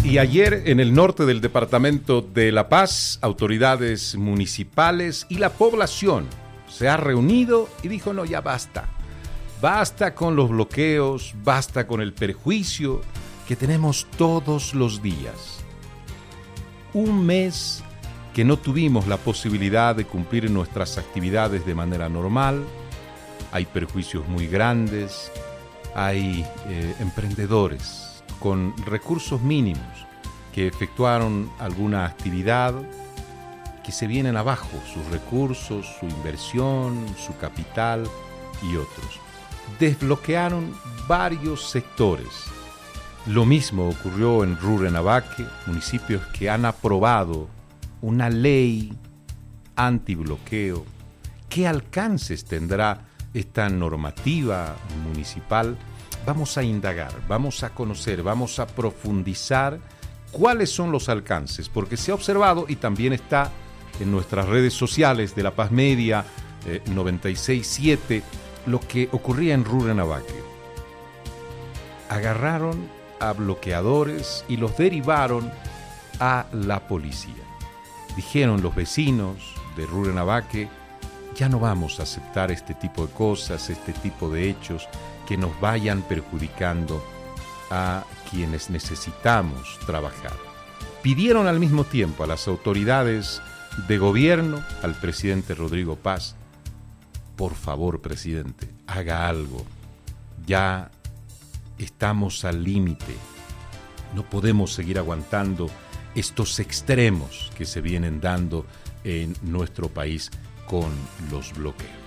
Y ayer en el norte del departamento de La Paz, autoridades municipales y la población se ha reunido y dijo: no, ya basta. Basta con los bloqueos, basta con el perjuicio que tenemos todos los días. Un mes que no tuvimos la posibilidad de cumplir nuestras actividades de manera normal. Hay perjuicios muy grandes, hay emprendedores con recursos mínimos que efectuaron alguna actividad que se vienen abajo, sus recursos, su inversión, su capital y otros. Desbloquearon varios sectores. Lo mismo ocurrió en Rurrenabaque, municipios que han aprobado una ley antibloqueo. ¿Qué alcances tendrá esta normativa municipal? Vamos a indagar, vamos a conocer, vamos a profundizar cuáles son los alcances, porque se ha observado y también está en nuestras redes sociales de La Paz Media 96.7 lo que ocurría en Rurrenabaque. Agarraron a bloqueadores y los derivaron a la policía. Dijeron los vecinos de Rurrenabaque: ya no vamos a aceptar este tipo de cosas, este tipo de hechos que nos vayan perjudicando a quienes necesitamos trabajar. Pidieron al mismo tiempo a las autoridades de gobierno, al presidente Rodrigo Paz: por favor, presidente, haga algo. Ya estamos al límite. No podemos seguir aguantando estos extremos que se vienen dando en nuestro país con los bloqueos.